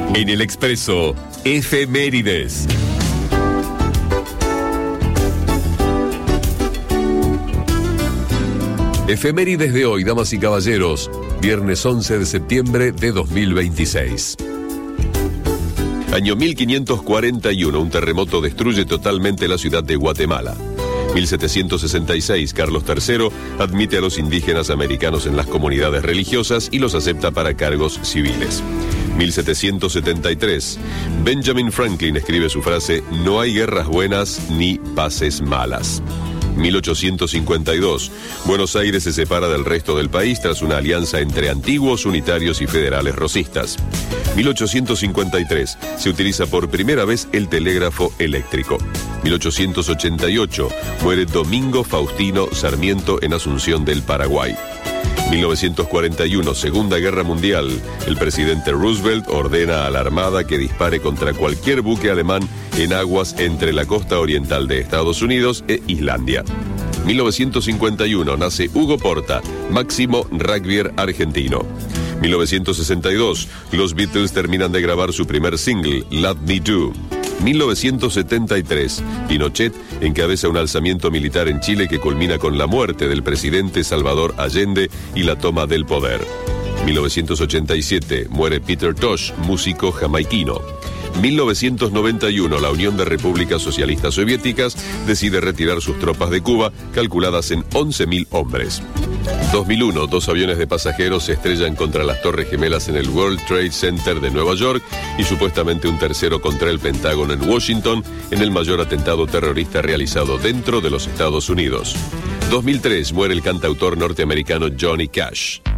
En el Expreso, efemérides. Efemérides de hoy, damas y caballeros, viernes 11 de septiembre de 2026. Año 1541, un terremoto destruye totalmente la ciudad de Guatemala. 1766, Carlos III admite a los indígenas americanos en las comunidades religiosas y los acepta para cargos civiles. 1773, Benjamin Franklin escribe su frase: "No hay guerras buenas ni paces malas". 1852, Buenos Aires se separa del resto del país tras una alianza entre antiguos unitarios y federales rosistas. 1853, se utiliza por primera vez el telégrafo eléctrico. 1888, muere Domingo Faustino Sarmiento en Asunción del Paraguay. 1941, Segunda Guerra Mundial. El presidente Roosevelt ordena a la Armada que dispare contra cualquier buque alemán en aguas entre la costa oriental de Estados Unidos e Islandia. 1951, nace Hugo Porta, máximo rugbyer argentino. 1962, los Beatles terminan de grabar su primer single, Love Me Do. 1973, Pinochet encabeza un alzamiento militar en Chile que culmina con la muerte del presidente Salvador Allende y la toma del poder. 1987, muere Peter Tosh, músico jamaiquino. 1991, la Unión de Repúblicas Socialistas Soviéticas decide retirar sus tropas de Cuba, calculadas en 11.000 hombres. 2001, dos aviones de pasajeros se estrellan contra las Torres Gemelas en el World Trade Center de Nueva York y supuestamente un tercero contra el Pentágono en Washington, en el mayor atentado terrorista realizado dentro de los Estados Unidos. 2003, muere el cantautor norteamericano Johnny Cash.